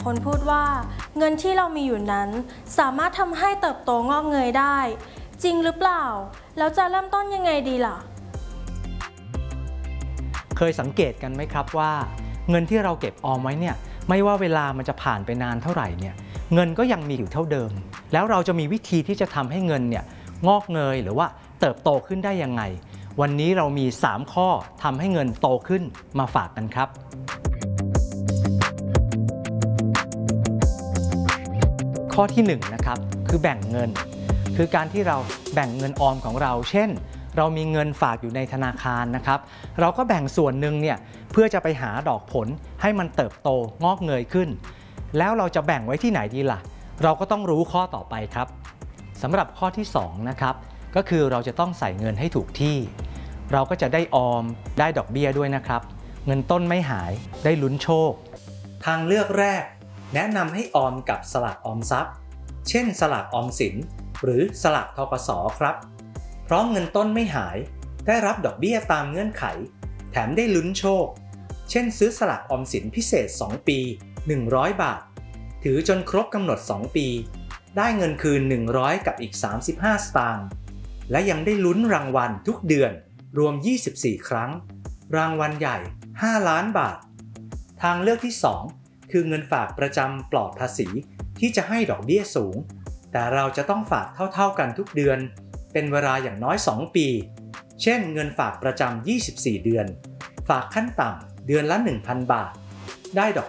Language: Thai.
คนพูดว่าเงินที่เรามีอยู่นั้นสามารถทำให้เติบโตงอกเงยได้จริงหรือเปล่าแล้วจะเริ่มต้นยังไงดีล่ะเคยสังเกตกันไหมครับว่าเงินที่เราเก็บออมไว้เนี่ยไม่ว่าเวลามันจะผ่านไปนานเท่าไหร่เนี่ยเงินก็ยังมีอยู่เท่าเดิมแล้วเราจะมีวิธีที่จะทำให้เงินเนี่ยงอกเงยหรือว่าเติบโตขึ้นได้ยังไงวันนี้เรามี3ข้อทำให้เงินโตขึ้นมาฝากกันครับข้อที่1นะครับคือแบ่งเงินคือการที่เราแบ่งเงินออมของเราเช่นเรามีเงินฝากอยู่ในธนาคารนะครับเราก็แบ่งส่วนหนึ่งเนี่ยเพื่อจะไปหาดอกผลให้มันเติบโตงอกเงยขึ้นแล้วเราจะแบ่งไว้ที่ไหนดีล่ะเราก็ต้องรู้ข้อต่อไปครับสำหรับข้อที่2นะครับก็คือเราจะต้องใส่เงินให้ถูกที่เราก็จะได้ออมได้ดอกเบี้ยด้วยนะครับเงินต้นไม่หายได้ลุ้นโชคทางเลือกแรกแนะนำให้ออมกับสลากออมทรัพย์เช่นสลากออมสินหรือสลากธกส.ครับเพราะเงินต้นไม่หายได้รับดอกเบี้ยตามเงื่อนไขแถมได้ลุ้นโชคเช่นซื้อสลากออมสินพิเศษ2ปี100 บาทถือจนครบกำหนด2ปีได้เงินคืน100กับอีก35 สตางค์และยังได้ลุ้นรางวัลทุกเดือนรวม24 ครั้งรางวัลใหญ่5 ล้านบาททางเลือกที่2คือเงินฝากประจำปลอดภาษีที่จะให้ดอกเบี้ยสูงแต่เราจะต้องฝากเท่าๆกันทุกเดือนเป็นเวลาอย่างน้อย2 ปีเช่นเงินฝากประจำ24 เดือนฝากขั้นต่ำเดือนละ 1,000 บาทได้ดอก